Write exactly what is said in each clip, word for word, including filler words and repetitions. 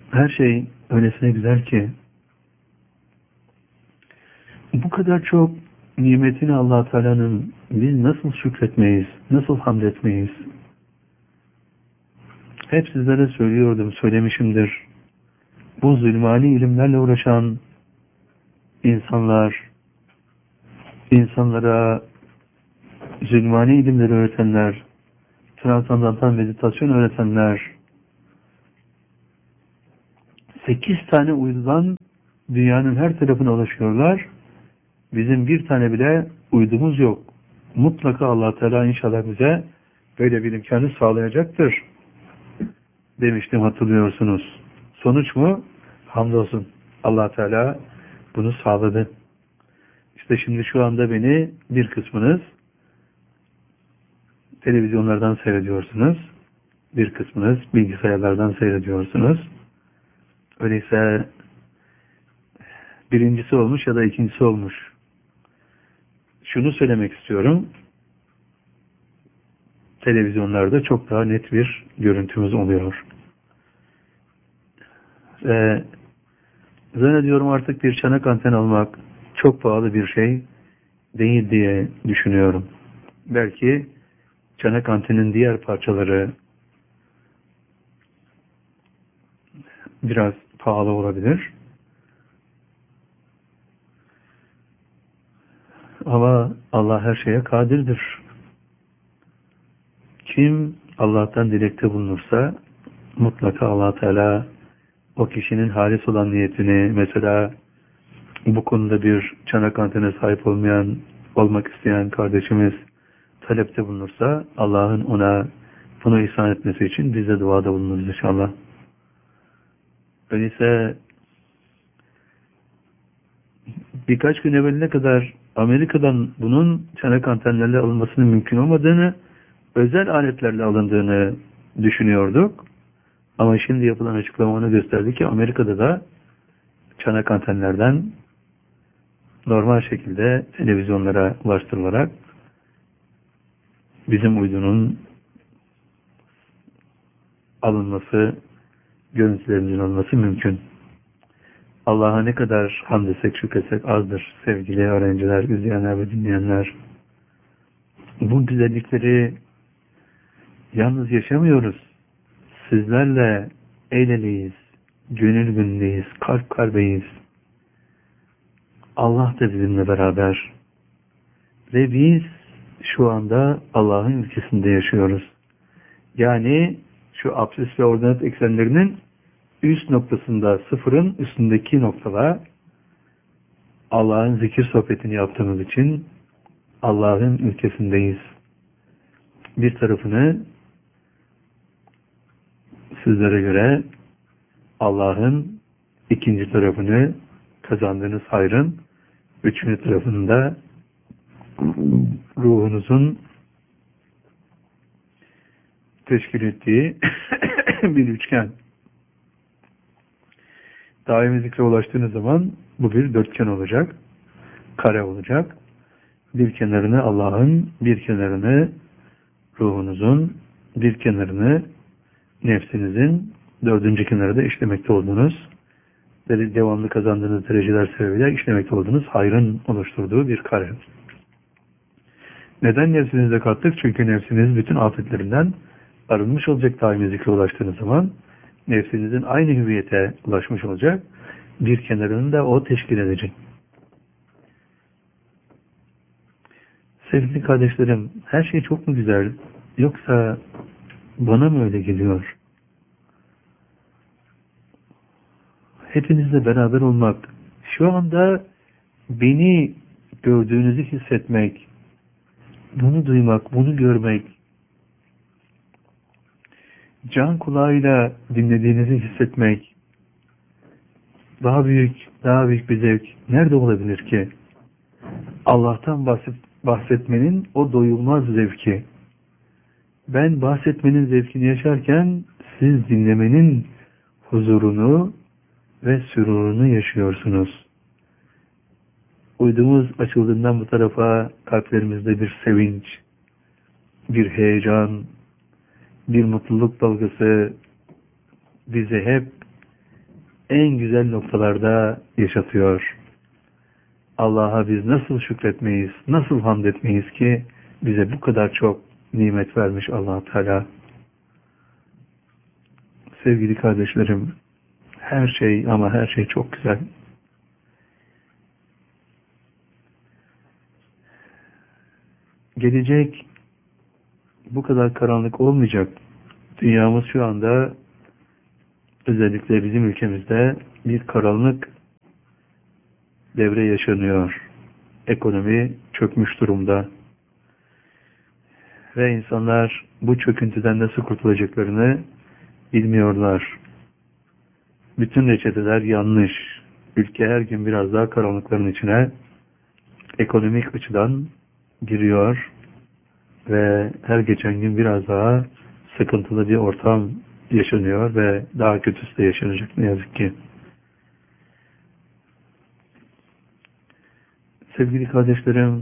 Her şey öylesine güzel ki bu kadar çok nimetini Allah Teala'nın biz nasıl şükretmeyiz, nasıl hamd etmeyiz? Hep sizlere söylüyordum, söylemişimdir. Bu zulmani ilimlerle uğraşan insanlar, insanlara zulmani ilimleri öğretenler, transandantal meditasyon öğretenler, sekiz tane uydudan dünyanın her tarafına ulaşıyorlar. Bizim bir tane bile uydumuz yok. Mutlaka Allah Teala inşallah bize böyle bir imkanı sağlayacaktır demiştim, hatırlıyorsunuz. Sonuç mu? Hamdolsun. Allah Teala bunu sağladı. İşte şimdi şu anda beni bir kısmınız televizyonlardan seyrediyorsunuz. Bir kısmınız bilgisayarlardan seyrediyorsunuz. Öyleyse birincisi olmuş ya da ikincisi olmuş. Şunu söylemek istiyorum. Televizyonlarda çok daha net bir görüntümüz oluyor. Ve zannediyorum artık bir çanak anten almak çok pahalı bir şey değil diye düşünüyorum. Belki çanak antenin diğer parçaları biraz pahalı olabilir. Ama Allah her şeye kadirdir. Kim Allah'tan dilekte bulunursa mutlaka Allah Teala o kişinin halis olan niyetini, mesela bu konuda bir çanak antene sahip olmayan, olmak isteyen kardeşimiz talepte bulunursa Allah'ın ona bunu ihsan etmesi için biz de duada bulunuruz inşallah. Öyleyse birkaç gün evveline kadar Amerika'dan bunun çanak antenlerle alınmasının mümkün olmadığını, özel aletlerle alındığını düşünüyorduk. Ama şimdi yapılan açıklama onu gösterdi ki Amerika'da da çanak antenlerden normal şekilde televizyonlara ulaştırılarak bizim uydunun alınması, görüntülerimizin alınması mümkün. Allah'a ne kadar hamd etsek, şükretsek azdır sevgili öğrenciler, izleyenler ve dinleyenler. Bu güzellikleri yalnız yaşamıyoruz. Sizlerle el eleyiz, gönül gönüldeyiz, kalp kalbeyiz. Allah da bizimle beraber. Ve biz şu anda Allah'ın ülkesinde yaşıyoruz. Yani şu absis ve ordinat eksenlerinin üst noktasında, sıfırın üstündeki noktada Allah'ın zikir sohbetini yaptığımız için Allah'ın ülkesindeyiz. Bir tarafını sizlere göre Allah'ın, ikinci tarafını kazandığınız hayrın, üçüncü tarafında ruhunuzun teşkil ettiği bir üçgen. Daimi zikre ulaştığınız zaman bu bir dörtgen olacak, kare olacak. Bir kenarını Allah'ın, bir kenarını ruhunuzun, bir kenarını nefsinizin, dördüncü kenarı da işlemekte olduğunuz, devamlı kazandığınız dereceler sebebiyle işlemekte olduğunuz hayrın oluşturduğu bir kare. Neden nefsinizde kattık? Çünkü nefsiniz bütün afetlerinden arınmış olacak daimi zikre ulaştığınız zaman. Nefsinizin aynı hüviyete ulaşmış olacak. Bir kenarını da o teşkil edecek. Sevgili kardeşlerim, her şey çok mu güzel? Yoksa bana mı öyle geliyor? Hepinizle beraber olmak, şu anda beni gördüğünüzü hissetmek, bunu duymak, bunu görmek, can kulağıyla dinlediğinizi hissetmek, daha büyük, daha büyük bir zevk nerede olabilir ki? Allah'tan bahset, bahsetmenin o doyulmaz zevki. Ben bahsetmenin zevkini yaşarken siz dinlemenin huzurunu ve sürurunu yaşıyorsunuz. Uydumuz açıldığından bu tarafa kalplerimizde bir sevinç, bir heyecan, bir mutluluk dalgası bizi hep en güzel noktalarda yaşatıyor. Allah'a biz nasıl şükretmeyiz, nasıl hamd etmeyiz ki bize bu kadar çok nimet vermiş Allah Teala. Sevgili kardeşlerim, her şey ama her şey çok güzel. Gelecek bu kadar karanlık olmayacak. Dünyamız şu anda, özellikle bizim ülkemizde bir karanlık devre yaşanıyor. Ekonomi çökmüş durumda. Ve insanlar bu çöküntüden nasıl kurtulacaklarını bilmiyorlar. Bütün reçeteler yanlış. Ülke her gün biraz daha karanlıkların içine ekonomik açıdan giriyor ve her geçen gün biraz daha sıkıntılı bir ortam yaşanıyor ve daha kötüsü de yaşanacak ne yazık ki. Sevgili kardeşlerim,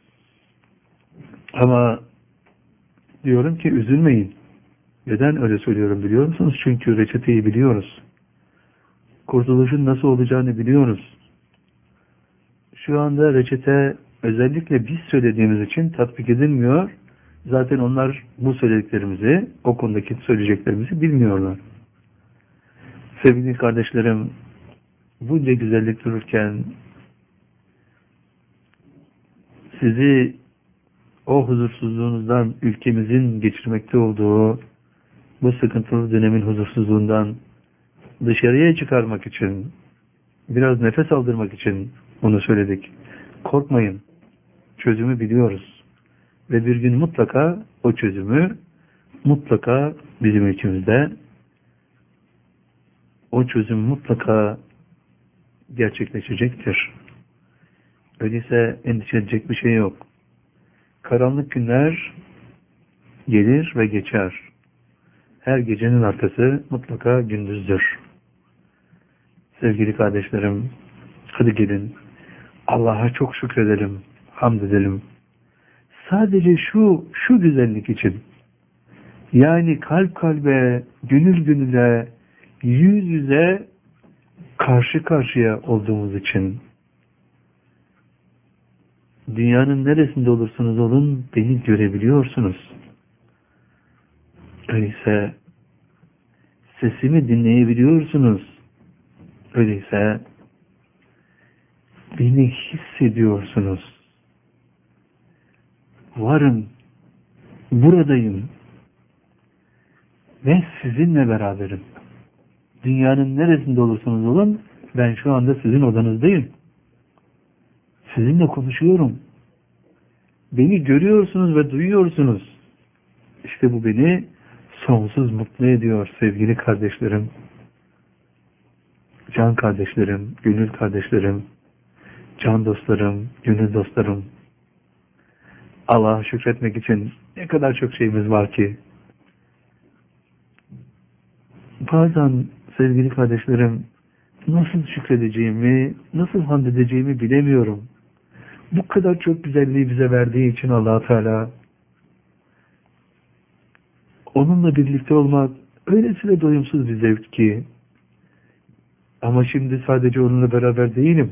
ama diyorum ki üzülmeyin. Neden öyle söylüyorum biliyor musunuz? Çünkü reçeteyi biliyoruz. Kurtuluşun nasıl olacağını biliyoruz. Şu anda reçete özellikle biz söylediğimiz için tatbik edilmiyor. Zaten onlar bu söylediklerimizi, o konudaki söyleyeceklerimizi bilmiyorlar. Sevgili kardeşlerim, bunca güzellik dururken sizi o huzursuzluğunuzdan, ülkemizin geçirmekte olduğu bu sıkıntılı dönemin huzursuzluğundan dışarıya çıkarmak için, biraz nefes aldırmak için bunu söyledik. Korkmayın. Çözümü biliyoruz. Ve bir gün mutlaka o çözümü mutlaka bizim ülkemizde o çözüm mutlaka gerçekleşecektir. Öyleyse endişe edecek bir şey yok. Karanlık günler gelir ve geçer. Her gecenin arkası mutlaka gündüzdür. Sevgili kardeşlerim, hadi gelin Allah'a çok şükredelim, hamd edelim. Sadece şu şu güzellik için, yani kalp kalbe, gönül gönüle, yüz yüze karşı karşıya olduğumuz için, dünyanın neresinde olursanız olun beni görebiliyorsunuz. Öyleyse sesimi dinleyebiliyorsunuz. Öyleyse beni hissediyorsunuz. Varım, buradayım ve sizinle beraberim. Dünyanın neresinde olursanız olun ben şu anda sizin odanızdayım. Sizinle konuşuyorum. Beni görüyorsunuz ve duyuyorsunuz. İşte bu beni sonsuz mutlu ediyor sevgili kardeşlerim. Can kardeşlerim, gönül kardeşlerim, can dostlarım, gönül dostlarım. Allah'a şükretmek için ne kadar çok şeyimiz var ki. Bazen sevgili kardeşlerim, nasıl şükredeceğimi, nasıl hamd edeceğimi bilemiyorum. Bu kadar çok güzelliği bize verdiği için Allah Teala, onunla birlikte olmak öylesine doyumsuz bir zevk ki. Ama şimdi sadece onunla beraber değilim.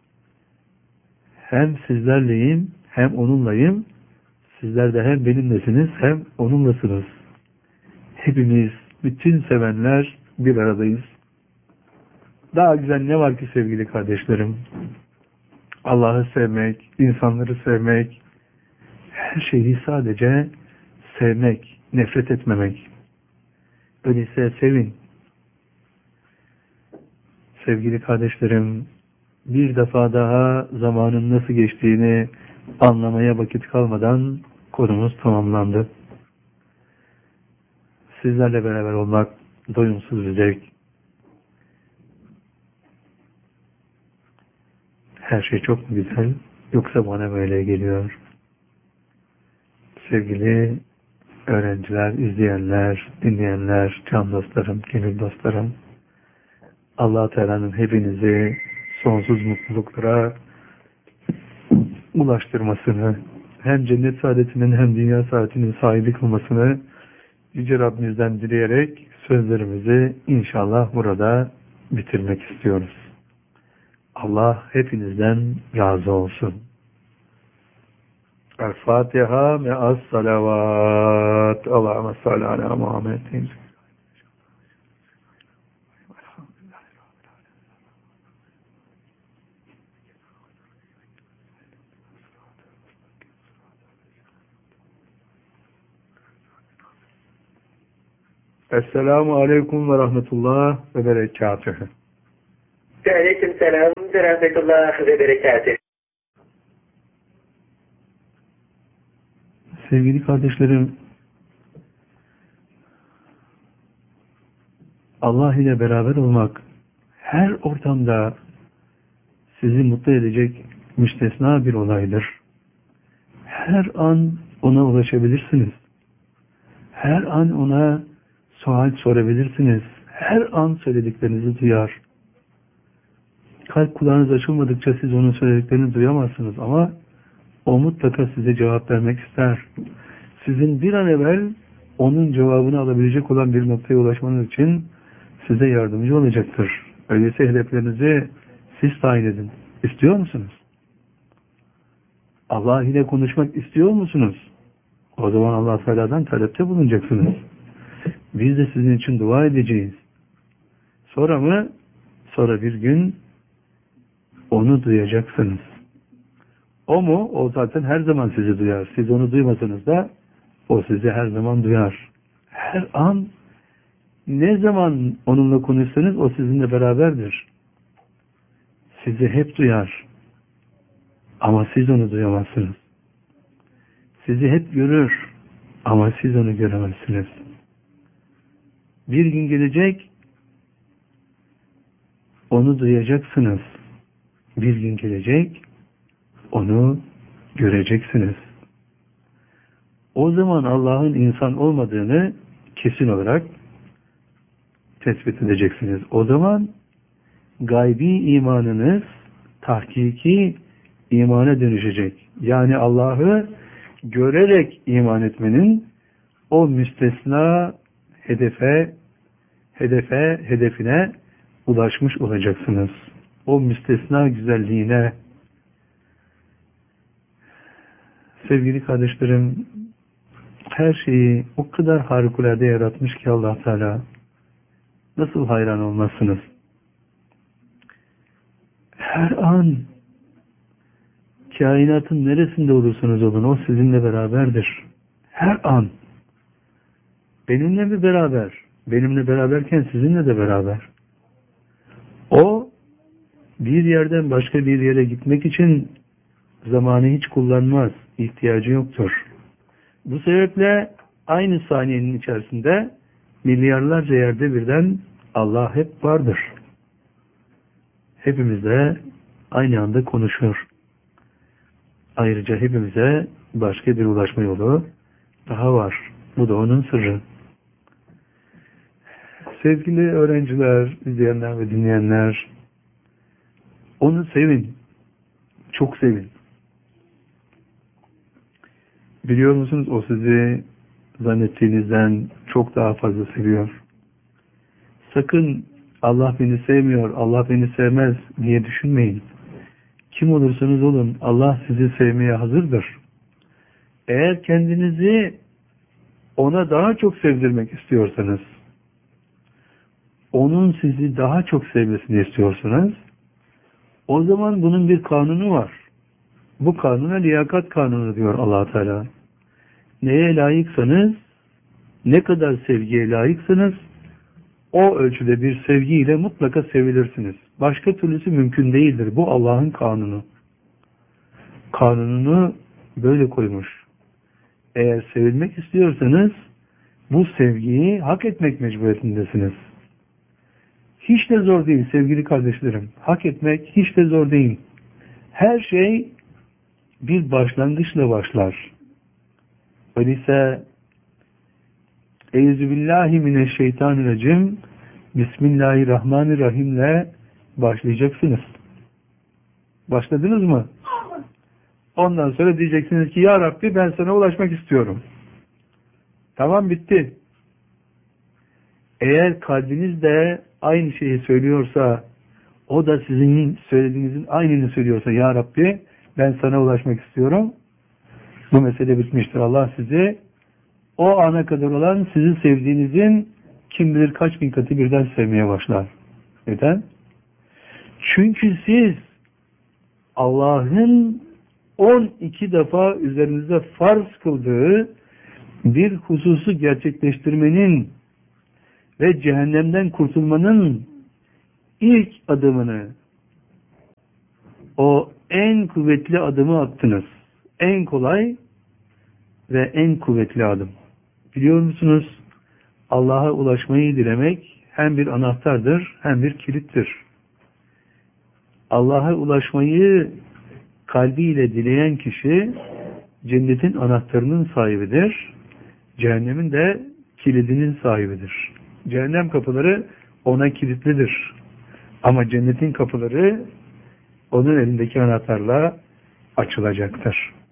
Hem sizlerleyim, hem onunlayım. Sizler de hem benimlesiniz, hem onunlasınız. Hepimiz, bütün sevenler bir aradayız. Daha güzel ne var ki sevgili kardeşlerim? Allah'ı sevmek, insanları sevmek, her şeyi sadece sevmek, nefret etmemek. Öyleyse sevin. Sevgili kardeşlerim, bir defa daha zamanın nasıl geçtiğini anlamaya vakit kalmadan konumuz tamamlandı. Sizlerle beraber olmak doyumsuz bir zevk. Her şey çok mu güzel, yoksa bana böyle geliyor? Sevgili öğrenciler, izleyenler, dinleyenler, can dostlarım, gönül dostlarım, Allah Teala'nın hepinizi sonsuz mutluluklara ulaştırmasını, hem cennet saadetinin hem dünya saadetinin sahibi kılmasını Yüce Rabbimizden dileyerek sözlerimizi inşallah burada bitirmek istiyoruz. Allah hepinizden razı olsun. El-Fatiha me'as salavat. Allahümme salli ala Muhammedin. Esselamu aleyküm ve rahmetullah ve berekatühü. Aleyküm selam ve rahmetullah ve berekatühü. Sevgili kardeşlerim, Allah ile beraber olmak her ortamda sizi mutlu edecek müstesna bir olaydır. Her an ona ulaşabilirsiniz. Her an ona sual sorabilirsiniz. Her an söylediklerinizi duyar. Kalp kulağınız açılmadıkça siz onun söylediklerini duyamazsınız ama o mutlaka size cevap vermek ister. Sizin bir an evvel onun cevabını alabilecek olan bir noktaya ulaşmanız için size yardımcı olacaktır. Öyleyse hedeflerinizi siz tayin edin. İstiyor musunuz? Allah ile konuşmak istiyor musunuz? O zaman Allah Teala'dan talepte bulunacaksınız. Biz de sizin için dua edeceğiz. Sonra mı? Sonra bir gün onu duyacaksınız. O mu? O zaten her zaman sizi duyar. Siz onu duymasanız da o sizi her zaman duyar. Her an ne zaman onunla konuşsanız o sizinle beraberdir. Sizi hep duyar. Ama siz onu duyamazsınız. Sizi hep görür. Ama siz onu göremezsiniz. Bir gün gelecek, onu duyacaksınız. Bir gün gelecek, onu göreceksiniz. O zaman Allah'ın insan olmadığını kesin olarak tespit edeceksiniz. O zaman gaybi imanınız tahkiki imana dönüşecek. Yani Allah'ı görerek iman etmenin o müstesna hedefe, hedefe, hedefine ulaşmış olacaksınız. O müstesna güzelliğine. Sevgili kardeşlerim, her şeyi o kadar harikulade yaratmış ki Allah Teala. Nasıl hayran olmazsınız? Her an kainatın neresinde olursanız olun o sizinle beraberdir. Her an. Benimle mi beraber? Benimle beraberken sizinle de beraber. O bir yerden başka bir yere gitmek için zamanı hiç kullanmaz. İhtiyacı yoktur. Bu sebeple aynı saniyenin içerisinde milyarlarca yerde birden Allah hep vardır. Hepimizle aynı anda konuşur. Ayrıca hepimize başka bir ulaşma yolu daha var. Bu da onun sırrı. Sevgili öğrenciler, izleyenler ve dinleyenler, onu sevin. Çok sevin. Biliyor musunuz o sizi zannettiğinizden çok daha fazla seviyor. Sakın Allah beni sevmiyor, Allah beni sevmez diye düşünmeyin. Kim olursanız olun Allah sizi sevmeye hazırdır. Eğer kendinizi ona daha çok sevdirmek istiyorsanız, onun sizi daha çok sevmesini istiyorsanız, o zaman bunun bir kanunu var. Bu kanuna liyakat kanunu diyor Allah Teala. Neye layıksanız, ne kadar sevgiye layıksanız, o ölçüde bir sevgiyle mutlaka sevilirsiniz. Başka türlüsü mümkün değildir. Bu Allah'ın kanunu. Kanununu böyle koymuş. Eğer sevilmek istiyorsanız, bu sevgiyi hak etmek mecburiyetindesiniz. Hiç de zor değil sevgili kardeşlerim. Hak etmek hiç de zor değil. Her şey bir başlangıçla başlar. Öyleyse Euzubillahimineşşeytanirracim Bismillahirrahmanirrahim'le başlayacaksınız. Başladınız mı? Ondan sonra diyeceksiniz ki Ya Rabbi ben sana ulaşmak istiyorum. Tamam bitti. Eğer kalbiniz de aynı şeyi söylüyorsa, o da sizin söylediğinizin aynını söylüyorsa, Ya Rabbi ben sana ulaşmak istiyorum, bu mesele bitmiştir. Allah sizi o ana kadar olan sizin sevdiğinizin kim bilir kaç bin katı birden sevmeye başlar. Neden? Çünkü siz Allah'ın on iki defa üzerinize farz kıldığı bir hususu gerçekleştirmenin ve cehennemden kurtulmanın ilk adımını, o en kuvvetli adımı attınız. En kolay ve en kuvvetli adım. Biliyor musunuz? Allah'a ulaşmayı dilemek hem bir anahtardır hem bir kilittir. Allah'a ulaşmayı kalbiyle dileyen kişi cennetin anahtarının sahibidir. Cehennemin de kilidinin sahibidir. Cehennem kapıları ona kilitlidir. Ama cennetin kapıları onun elindeki anahtarla açılacaktır.